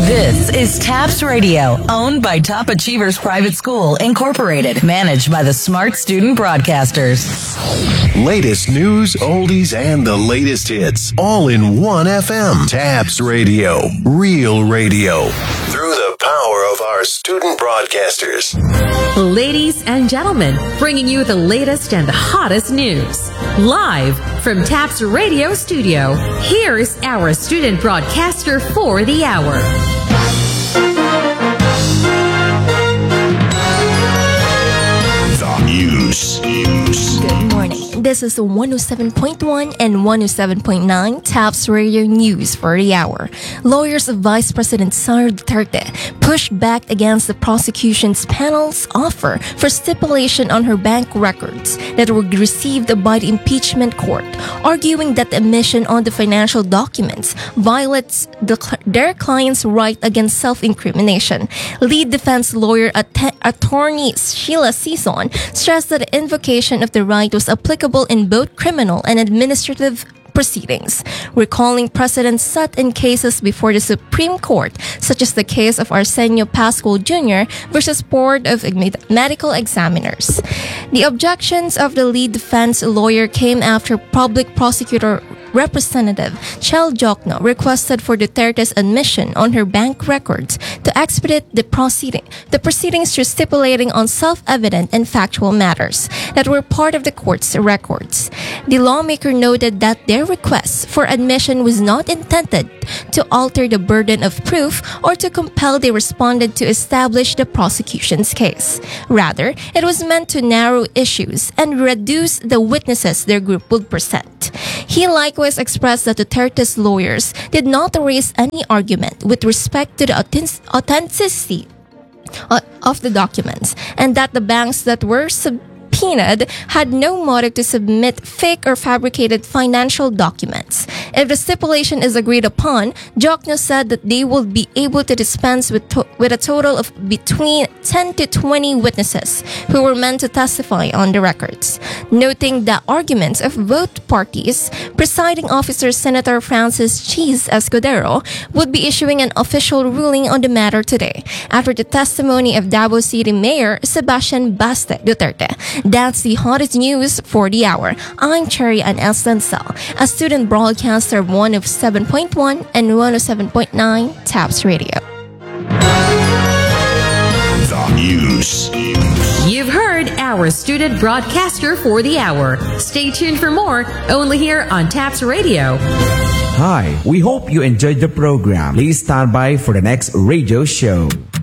This is TAPS Radio, owned by Top Achievers Private School, Incorporated, managed by the Smart Student Broadcasters. Latest news, oldies, and the latest hits, all in one FM. TAPS Radio, real radio, through the power of our student broadcasters. Ladies and gentlemen, bringing you the latest and the hottest news. Live from TAPS Radio Studio, here's our student broadcaster for the hour. The news. Good morning. This is 107.1 and 107.9 TAPS Radio News for the hour. Lawyers of Vice President Sara Duterte pushed back against the prosecution's panel's offer for stipulation on her bank records that were received by the impeachment court, arguing that the omission on the financial documents violates their client's right against self-incrimination. Lead defense lawyer attorney Sheila Sison stressed that the invocation of the right was applicable in both criminal and administrative proceedings, recalling precedents set in cases before the Supreme Court, such as the case of Arsenio Pascual Jr. versus Board of Medical Examiners. The objections of the lead defense lawyer came after public prosecutor Representative Chel Jokno requested for Duterte's admission on her bank records to expedite the proceedings through stipulating on self-evident and factual matters that were part of the court's records. The lawmaker noted that their request for admission was not intended to alter the burden of proof or to compel the respondent to establish the prosecution's case. Rather, it was meant to narrow issues and reduce the witnesses their group would present. He likewise expressed that Duterte's lawyers did not raise any argument with respect to the authenticity of the documents, and that the banks that were subpoenaed had no motive to submit fake or fabricated financial documents. If the stipulation is agreed upon, Jokno said that they will be able to dispense with a total of between 10 to 20 witnesses who were meant to testify on the records. Noting the arguments of both parties, Presiding Officer Senator Francis Cheese Escudero would be issuing an official ruling on the matter today, after the testimony of Davao City Mayor Sebastian Baste Duterte. That's the hottest news for the hour. I'm Cherry Ann Estancel, a student broadcaster of 107.1 and 107.9 TAPS Radio. The news. You've heard our student broadcaster for the hour. Stay tuned for more, only here on TAPS Radio. Hi, we hope you enjoyed the program. Please stand by for the next radio show.